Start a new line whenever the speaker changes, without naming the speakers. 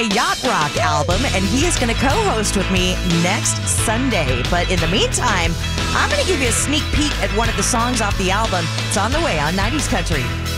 Yacht Rock album, and he is going to co-host with me next Sunday. But in the meantime, I'm going to give you a sneak peek at one of the songs off the album. It's on the way on 90s Country.